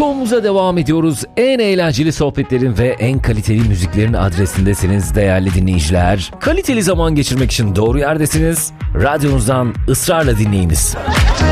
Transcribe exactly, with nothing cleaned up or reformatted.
Şovumuza devam ediyoruz. En eğlenceli sohbetlerin ve en kaliteli müziklerin adresindesiniz değerli dinleyiciler. Kaliteli zaman geçirmek için doğru yerdesiniz. Radyonuzdan ısrarla dinleyiniz.